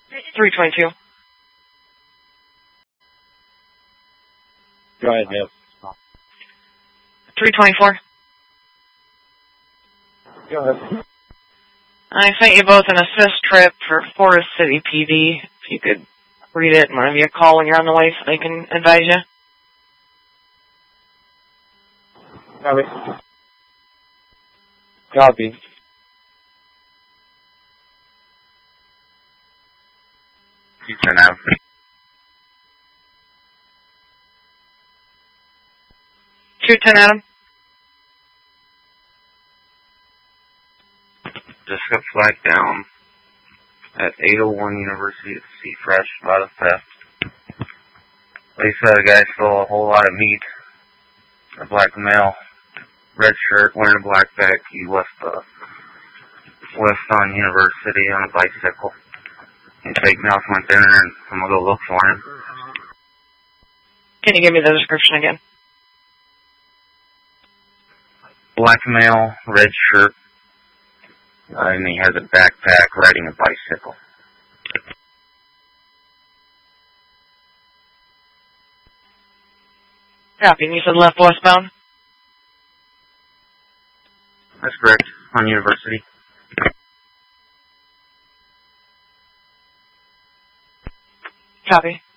322. Go ahead, Neil. 324. Go ahead. I sent you both an assist trip for Forest City PD. If you could read it and whenever you call when you're on the way so they can advise you. Copy. Copy. Houston Ave. 210, Adam. Just got flagged down at 801 University at Sea Fresh about a theft. They said a guy stole a whole lot of meat. A black male, red shirt, wearing a black bag. He left on University on a bicycle. He's taking off my dinner and I'm gonna go look for him. Can you give me the description again? Black male, red shirt, and he has a backpack riding a bicycle. Copy. And you said left westbound? That's correct. On University. Copy.